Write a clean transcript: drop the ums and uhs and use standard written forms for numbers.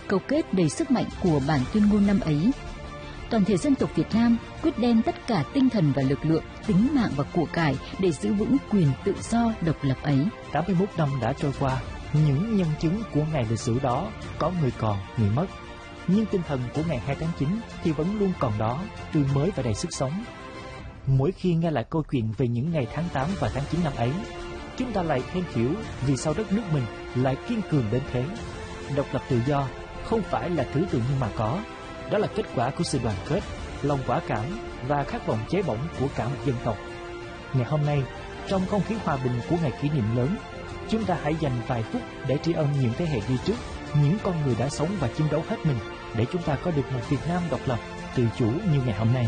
câu kết đầy sức mạnh của bản tuyên ngôn năm ấy. Toàn thể dân tộc Việt Nam quyết đem tất cả tinh thần và lực lượng, tính mạng và của cải để giữ vững quyền tự do độc lập ấy. 81 năm đã trôi qua, những nhân chứng của ngày lịch sử đó có người còn, người mất. Nhưng tinh thần của ngày 2 tháng 9 thì vẫn luôn còn đó, tươi mới và đầy sức sống. Mỗi khi nghe lại câu chuyện về những ngày tháng 8 và tháng 9 năm ấy, chúng ta lại thêm hiểu vì sao đất nước mình lại kiên cường đến thế. Độc lập tự do không phải là thứ tự nhiên mà có, đó là kết quả của sự đoàn kết, lòng quả cảm và khát vọng cháy bỏng của cả một dân tộc. Ngày hôm nay, trong không khí hòa bình của ngày kỷ niệm lớn, chúng ta hãy dành vài phút để tri ân những thế hệ đi trước, những con người đã sống và chiến đấu hết mình để chúng ta có được một Việt Nam độc lập, tự chủ như ngày hôm nay.